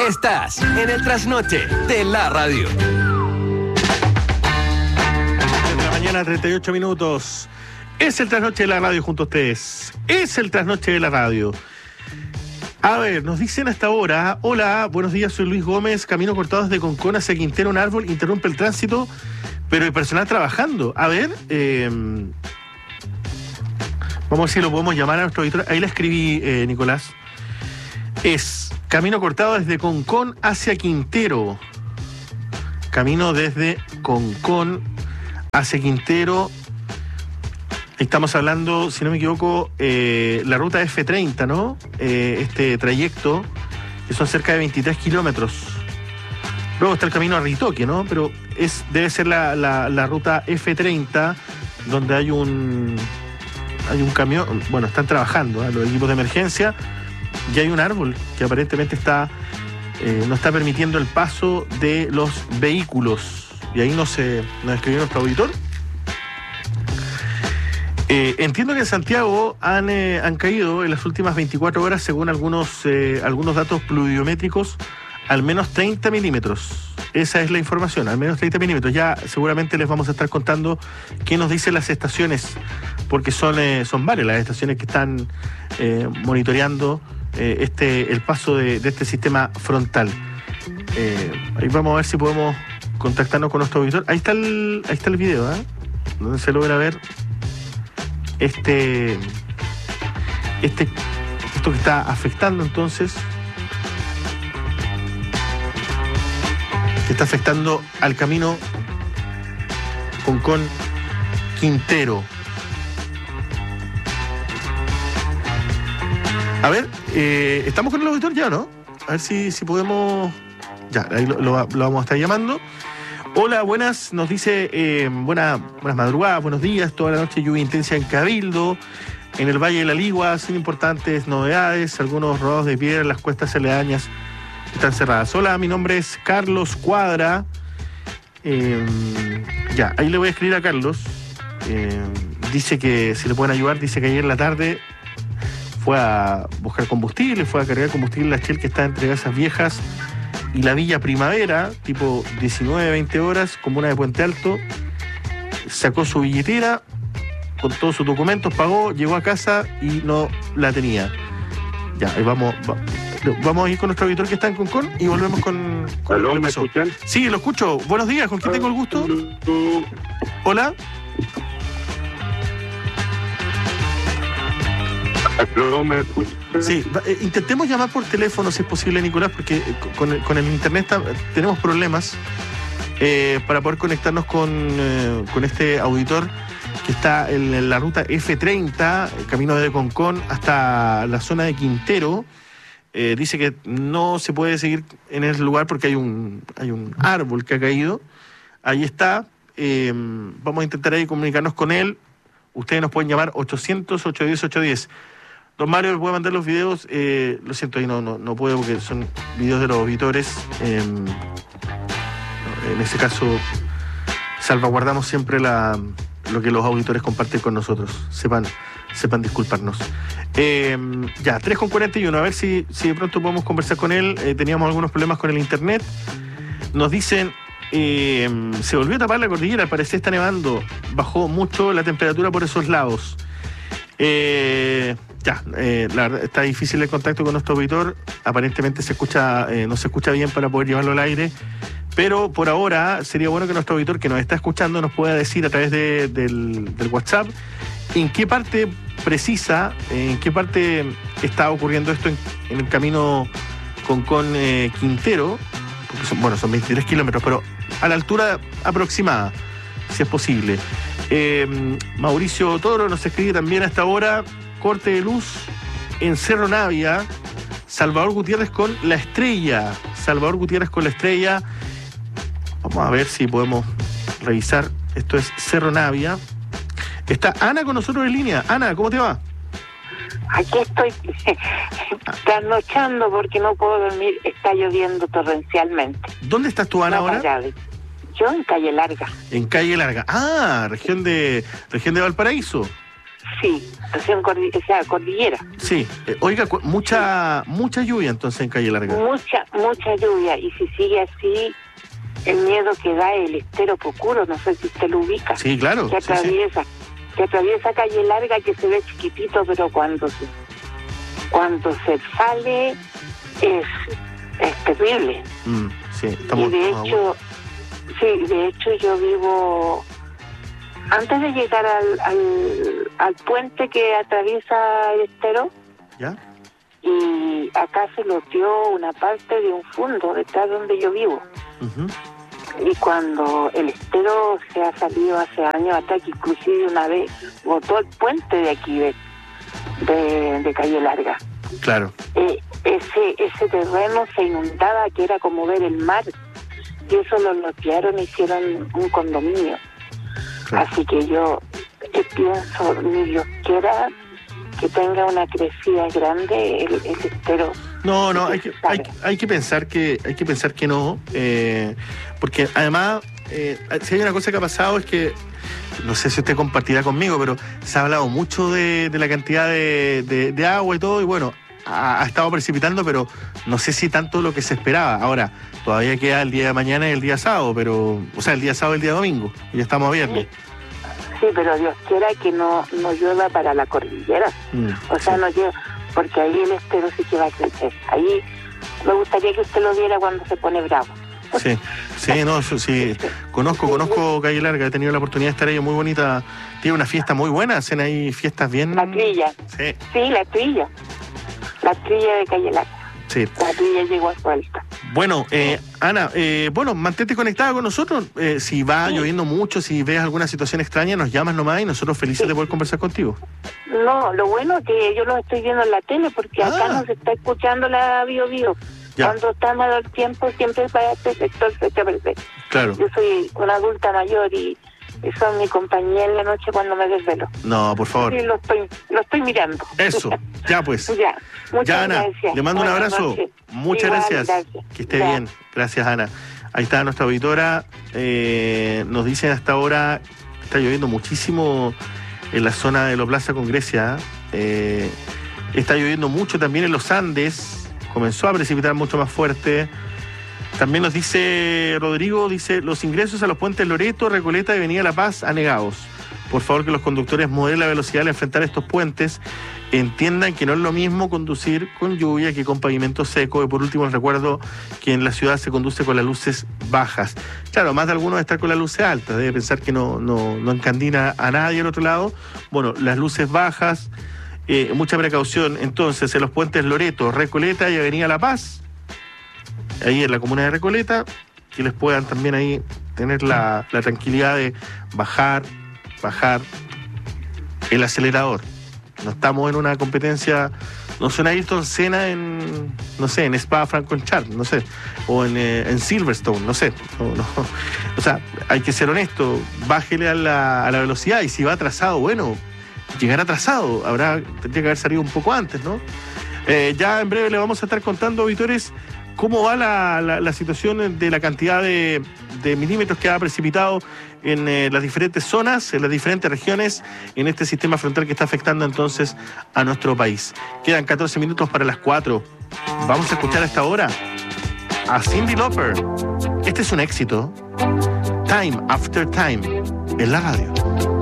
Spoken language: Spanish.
Estás en el trasnoche de la radio. De la mañana, 38 minutos. Es el trasnoche de la radio junto a ustedes. Es el trasnoche de la radio. A ver, nos dicen hasta ahora: hola, buenos días, soy Luis Gómez. Camino cortado desde Concón hacia Quintero, un árbol interrumpe el tránsito, pero hay personal trabajando. A ver, vamos a ver si lo podemos llamar a nuestro auditor. Ahí le escribí, Nicolás. Es camino cortado desde Concón hacia Quintero. Camino desde Concón hacia Quintero. Estamos hablando, si no me equivoco, la ruta F30, ¿no? Este trayecto, que son cerca de 23 kilómetros. Luego está el camino a Ritoque, ¿no? Pero debe ser la ruta F30, donde hay un camión. Bueno, están trabajando, ¿eh? Los equipos de emergencia. Y hay un árbol que aparentemente no está permitiendo el paso de los vehículos. Y ahí nos escribió nuestro auditor. Entiendo que en Santiago han caído en las últimas 24 horas, según algunos datos pluviométricos, al menos 30 milímetros. Esa es la información, al menos 30 milímetros. Ya seguramente les vamos a estar contando qué nos dicen las estaciones, porque son varias las estaciones que están monitoreando el paso de este sistema frontal. Ahí vamos a ver si podemos contactarnos con nuestro auditor. Ahí está el video, ¿eh? Donde se logra ver esto que está afectando entonces, que está afectando al camino Concón-Quintero. A ver, ¿estamos con el auditor ya, no? A ver si podemos. Ya, ahí lo vamos a estar llamando. Hola, buenas, nos dice, buenas madrugadas, buenos días, toda la noche lluvia intensa en Cabildo, en el Valle de la Ligua, sin importantes novedades, algunos rodados de piedra, las cuestas aledañas están cerradas. Hola, mi nombre es Carlos Cuadra. Ya, ahí le voy a escribir a Carlos. Dice que si le pueden ayudar, dice que ayer en la tarde fue a buscar combustible, fue a cargar combustible en la Shell que está entre Casas Viejas y la Villa Primavera, tipo 19, 20 horas, comuna de Puente Alto. Sacó su billetera con todos sus documentos, pagó, llegó a casa y no la tenía. Ya, ahí vamos a ir con nuestro auditor que está en Concón y volvemos con ¿Aló, me escuchan? Sí, lo escucho. Buenos días, ¿con quién tengo el gusto? Hola. ¿Aló, me escuchan? Sí, intentemos llamar por teléfono si es posible, Nicolás, porque con el internet tenemos problemas para poder conectarnos con este auditor que está en la ruta F30, el camino desde Concón hasta la zona de Quintero. Dice que no se puede seguir en ese lugar porque hay un árbol que ha caído. Ahí está. Vamos a intentar ahí comunicarnos con él. Ustedes nos pueden llamar 800-810-810. Don Mario, ¿me puede mandar los videos? Lo siento, ahí no puedo porque son videos de los auditores. En ese caso, salvaguardamos siempre lo que los auditores comparten con nosotros. Sepan disculparnos. Ya, 3:41. A ver si de pronto podemos conversar con él. Teníamos algunos problemas con el internet. Nos dicen, se volvió a tapar la cordillera, al parecer está nevando. Bajó mucho la temperatura por esos lados. La verdad está difícil el contacto con nuestro auditor. Aparentemente no se escucha bien para poder llevarlo al aire. Pero por ahora sería bueno que nuestro auditor que nos está escuchando nos pueda decir a través del WhatsApp en qué parte precisa, en qué parte está ocurriendo esto en el camino Concón-Quintero, porque son 23 kilómetros, pero a la altura aproximada, si es posible. Mauricio Toro nos escribe también a esta hora: corte de luz en Cerro Navia, Salvador Gutiérrez con La Estrella. Vamos a ver si podemos revisar. Esto es Cerro Navia. Está Ana con nosotros en línea. Ana, ¿cómo te va? Aquí estoy trasnochando porque no puedo dormir. Está lloviendo torrencialmente. ¿Dónde estás tú, Ana, ahora? Yo en Calle Larga. En Calle Larga. Ah, región de Valparaíso. Sí, cordillera. Sí. Oiga, mucha lluvia entonces en Calle Larga. Mucha lluvia, y si sigue así, el miedo que da el estero Pocuro, no sé si usted lo ubica. Sí, claro. Que atraviesa Calle Larga, que se ve chiquitito, pero cuando se sale es terrible. Sí, y de hecho yo vivo antes de llegar al puente que atraviesa el estero. ¿Ya? Y acá se loteó una parte de un fondo detrás donde yo vivo. Uh-huh. Y cuando el estero se ha salido hace años atrás, que inclusive una vez botó el puente de aquí de Calle Larga. Claro. Ese terreno se inundaba, que era como ver el mar, y eso lo lotearon, hicieron un condominio. Claro. Así que yo pienso, ni Dios quiera que tenga una crecida grande el estero. No, hay que pensar que no, porque además si hay una cosa que ha pasado es que, no sé si usted compartirá conmigo, pero se ha hablado mucho de la cantidad de agua y todo, y bueno, ha estado precipitando, pero no sé si tanto lo que se esperaba. Ahora, todavía queda el día de mañana y el día sábado, el día sábado y el día domingo, y ya estamos a viernes. Sí, pero Dios quiera que no llueva para la cordillera. No llueva, porque ahí el estero sí que va a crecer. Ahí me gustaría que usted lo viera cuando se pone bravo. Sí, no, sí. Conozco Calle Larga, he tenido la oportunidad de estar ahí, muy bonita. Tiene una fiesta muy buena, hacen ahí fiestas bien... La trilla. Sí, la trilla. La trilla de Calle Larga. Sí. La trilla llegó a suelta. Bueno, Ana, mantente conectada con nosotros. Si va lloviendo mucho, si ves alguna situación extraña, nos llamas nomás y nosotros felices de poder conversar contigo. No, lo bueno es que yo lo estoy viendo en la tele, porque acá no se está escuchando la Bio Bio. Ya. Cuando está mal el tiempo, siempre para este sector se aparece. Claro. Yo soy una adulta mayor y son mi compañía en la noche cuando me desvelo. No, por favor. Sí, lo estoy mirando. Eso, ya pues. Muchas Ana, gracias. Le mando un abrazo. Muchas gracias. Que esté bien. Gracias, Ana. Ahí está nuestra auditora. Nos dicen hasta ahora, está lloviendo muchísimo en la zona de la Plaza con Grecia. Está lloviendo mucho también en los Andes. Comenzó a precipitar mucho más fuerte. También nos dice Rodrigo, los ingresos a los puentes Loreto, Recoleta y Avenida La Paz anegados. Por favor, que los conductores moderen la velocidad al enfrentar estos puentes. Entiendan que no es lo mismo conducir con lluvia que con pavimento seco. Y por último, les recuerdo que en la ciudad se conduce con las luces bajas. Claro, más de algunos estar con las luces altas. Debe pensar que no encandina a nadie al otro lado. Bueno, las luces bajas, mucha precaución. Entonces, en los puentes Loreto, Recoleta y Avenida La Paz, ahí en la comuna de Recoleta, que les puedan también ahí tener la tranquilidad de bajar el acelerador. No estamos en una competencia, no suena Ayrton Senna en Spa-Francorchamps, no sé, o en Silverstone, no sé. No. O sea, hay que ser honesto, bájele a la velocidad, y si va atrasado, bueno, llegar atrasado, tendría que haber salido un poco antes, ¿no? Ya en breve le vamos a estar contando, auditores, cómo va la situación de la cantidad de milímetros que ha precipitado en las diferentes zonas, en las diferentes regiones, en este sistema frontal que está afectando entonces a nuestro país. Quedan 14 minutos para las 4. Vamos a escuchar a esta hora a Cyndi Lauper. Este es un éxito. Time After Time, en la radio.